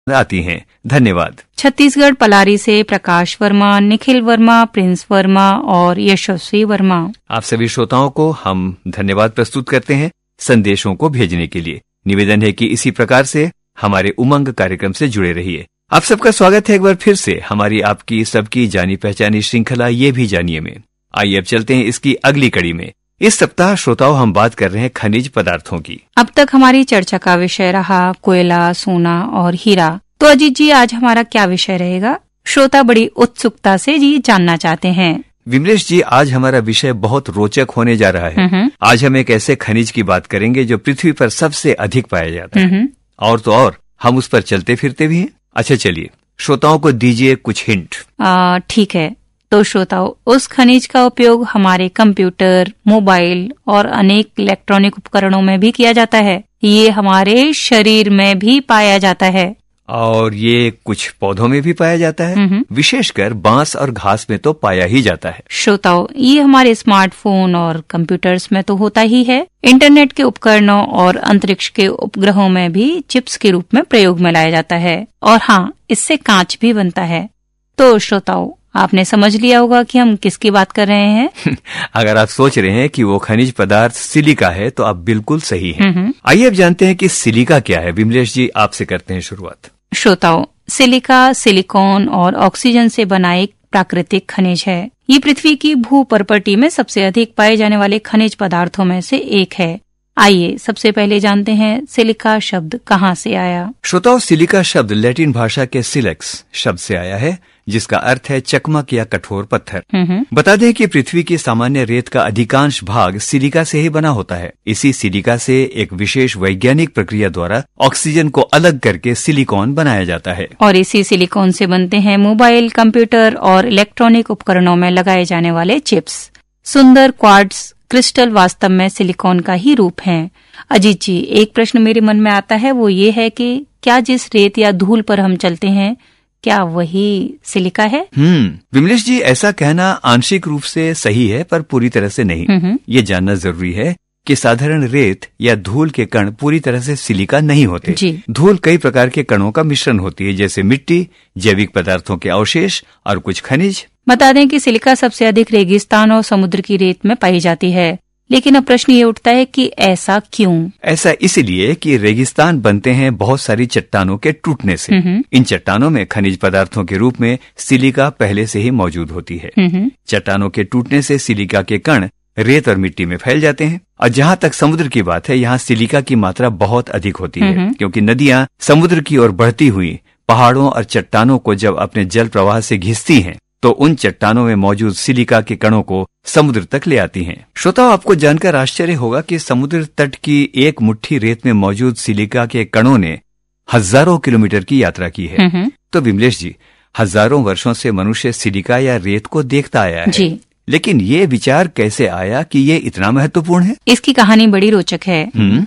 आती हैं। धन्यवाद। छत्तीसगढ़ पलारी से प्रकाश वर्मा, निखिल वर्मा, प्रिंस वर्मा और यशस्वी वर्मा। आप सभी श्रोताओं को हम धन्यवाद प्रस्तुत करते हैं संदेशों को भेजने के लिए। निवेदन है कि इसी प्रकार से हमारे उमंग कार्यक्रम से जुड़े रहिए। आप सबका स्वागत है एक बार फिर से हमारी आपकी सबकी जानी पहचानी श्रृंखला ये भी जानिए में। आइए अब चलते हैं इसकी अगली कड़ी में। इस सप्ताह श्रोताओं हम बात कर रहे हैं खनिज पदार्थों की। अब तक हमारी चर्चा का विषय रहा कोयला, सोना और हीरा। तो अजीत जी, आज हमारा क्या विषय रहेगा? श्रोता बड़ी उत्सुकता से जी जानना चाहते हैं। विमलेश जी, आज हमारा विषय बहुत रोचक होने जा रहा है। आज हम एक ऐसे खनिज की बात करेंगे जो पृथ्वी पर सबसे अधिक पाया जाता है। और तो और हम उस पर चलते फिरते भी हैं। अच्छा चलिए, श्रोताओं को दीजिए कुछ हिंट। ठीक है, तो श्रोताओं, उस खनिज का उपयोग हमारे कंप्यूटर, मोबाइल और अनेक इलेक्ट्रॉनिक उपकरणों में भी किया जाता है। ये हमारे शरीर में भी पाया जाता है और ये कुछ पौधों में भी पाया जाता है। विशेषकर बांस और घास में तो पाया ही जाता है। श्रोताओं, ये हमारे स्मार्टफोन और कंप्यूटर्स में तो होता ही है। इंटरनेट के उपकरणों और अंतरिक्ष के उपग्रहों में भी चिप्स के रूप में प्रयोग में लाया जाता है। और हाँ, इससे कांच भी बनता है। तो श्रोताओं, आपने समझ लिया होगा कि हम किसकी बात कर रहे हैं। अगर आप सोच रहे हैं कि वो खनिज पदार्थ सिलिका है तो आप बिल्कुल सही हैं। आइए अब जानते हैं कि सिलिका क्या है। विमलेश जी, आपसे करते हैं शुरुआत। श्रोताओं, सिलिका सिलिकॉन और ऑक्सीजन से बना एक प्राकृतिक खनिज है। ये पृथ्वी की भूपर्पटी में सबसे अधिक पाए जाने वाले खनिज पदार्थों में से एक है। आइए सबसे पहले जानते हैं सिलिका शब्द कहाँ से आया। श्रोताओ, सिलिका शब्द लैटिन भाषा के सिलेक्स शब्द से आया है, जिसका अर्थ है चकमक या कठोर पत्थर। बता दें कि पृथ्वी की सामान्य रेत का अधिकांश भाग सिलिका से ही बना होता है। इसी सिलिका से एक विशेष वैज्ञानिक प्रक्रिया द्वारा ऑक्सीजन को अलग करके सिलिकॉन बनाया जाता है। और इसी सिलिकॉन से बनते हैं मोबाइल, कंप्यूटर और इलेक्ट्रॉनिक उपकरणों में लगाए जाने वाले चिप्स। सुंदर क्वार्ट्ज क्रिस्टल वास्तव में सिलिकॉन का ही रूप है। अजीत जी, एक प्रश्न मेरे मन में आता है, वो ये है कि क्या जिस रेत या धूल पर हम चलते हैं, क्या वही सिलिका है? विमलेश जी, ऐसा कहना आंशिक रूप से सही है, पर पूरी तरह से नहीं। ये जानना जरूरी है कि साधारण रेत या धूल के कण पूरी तरह से सिलिका नहीं होते। धूल कई प्रकार के कणों का मिश्रण होती है, जैसे मिट्टी, जैविक पदार्थों के अवशेष और कुछ खनिज। बता दें कि सिलिका सबसे अधिक रेगिस्तान और समुद्र की रेत में पाई जाती है। लेकिन अब प्रश्न ये उठता है कि ऐसा क्यों? ऐसा इसलिए कि रेगिस्तान बनते हैं बहुत सारी चट्टानों के टूटने से। इन चट्टानों में खनिज पदार्थों के रूप में सिलिका पहले से ही मौजूद होती है। चट्टानों के टूटने से सिलिका के कण रेत और मिट्टी में फैल जाते हैं। और जहाँ तक समुद्र की बात है, यहाँ सिलिका की मात्रा बहुत अधिक होती है, क्योंकि नदियाँ समुद्र की ओर बढ़ती हुई पहाड़ों और चट्टानों को जब अपने जल प्रवाह से घिसती हैं, तो उन चट्टानों में मौजूद सिलिका के कणों को समुद्र तक ले आती हैं। श्रोताओं, आपको जानकर आश्चर्य होगा कि समुद्र तट की एक मुट्ठी रेत में मौजूद सिलिका के कणों ने हजारों किलोमीटर की यात्रा की है। तो विमलेश जी, हजारों वर्षों से मनुष्य सिलिका या रेत को देखता आया है। जी। लेकिन ये विचार कैसे आया कि ये इतना महत्वपूर्ण है? इसकी कहानी बड़ी रोचक है।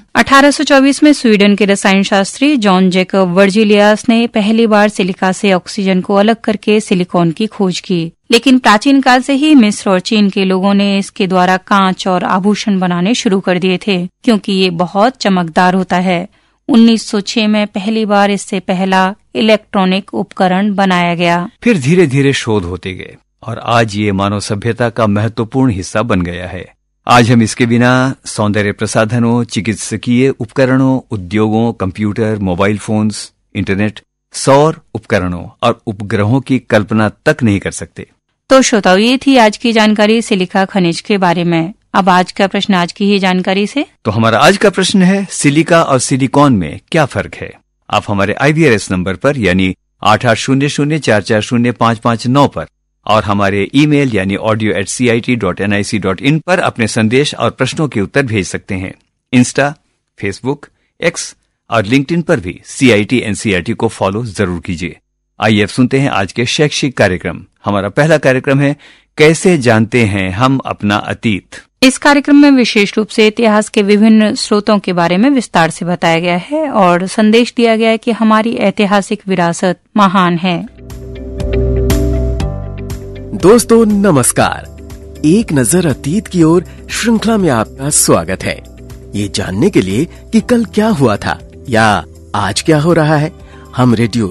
1824 में स्वीडन के रसायन शास्त्री जॉन जैकब वर्जिलियास ने पहली बार सिलिका से ऑक्सीजन को अलग करके सिलिकॉन की खोज की। लेकिन प्राचीन काल से ही मिस्र और चीन के लोगों ने इसके द्वारा कांच और आभूषण बनाने शुरू कर दिए थे, क्योंकि ये बहुत चमकदार होता है। 1906 में पहली बार इससे पहला इलेक्ट्रॉनिक उपकरण बनाया गया। फिर धीरे धीरे शोध होते गए और आज ये मानव सभ्यता का महत्वपूर्ण हिस्सा बन गया है। आज हम इसके बिना सौंदर्य प्रसाधनों, चिकित्सकीय उपकरणों, उद्योगों, कंप्यूटर, मोबाइल फोन्स, इंटरनेट, सौर उपकरणों और उपग्रहों की कल्पना तक नहीं कर सकते। तो श्रोताओं, ये थी आज की जानकारी सिलिका खनिज के बारे में। अब आज का प्रश्न आज की ही जानकारी से। तो हमारा आज का प्रश्न है, सिलिका और सिलिकॉन में क्या फर्क है? आप हमारे IVRS नंबर पर यानी 8800440559 पर और हमारे ईमेल यानी audio@cit.nic.in पर अपने संदेश और प्रश्नों के उत्तर भेज सकते हैं। इंस्टा, फेसबुक, एक्स और लिंक्डइन पर भी CIT NCERT को फॉलो जरूर कीजिए। आइए अब सुनते हैं आज के शैक्षिक कार्यक्रम। हमारा पहला कार्यक्रम है, कैसे जानते हैं हम अपना अतीत। इस कार्यक्रम में विशेष रूप से इतिहास के विभिन्न स्रोतों के बारे में विस्तार से बताया गया है और संदेश दिया गया है कि हमारी ऐतिहासिक विरासत महान है। दोस्तों नमस्कार, एक नजर अतीत की ओर श्रृंखला में आपका स्वागत है। ये जानने के लिए कि कल क्या हुआ था या आज क्या हो रहा है, हम रेडियो